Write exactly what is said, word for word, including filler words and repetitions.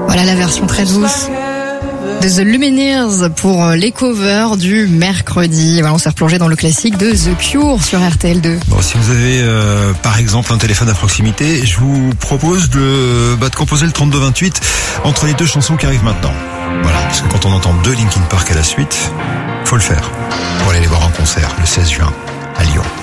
Voilà la version très douce de The Lumineers pour les covers du mercredi. Voilà, on s'est replongé dans le classique de The Cure sur R T L deux. Bon, si vous avez euh, par exemple un téléphone à proximité, je vous propose de, bah, de composer le trente-deux vingt-huit entre les deux chansons qui arrivent maintenant. Voilà, parce que quand on entend deux Linkin Park à la suite, faut le faire pour aller les voir en concert le seize juin à Lyon.